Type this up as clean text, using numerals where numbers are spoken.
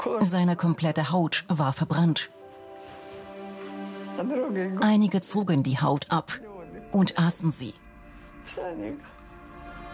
Seine komplette Haut war verbrannt. Einige zogen die Haut ab und aßen sie.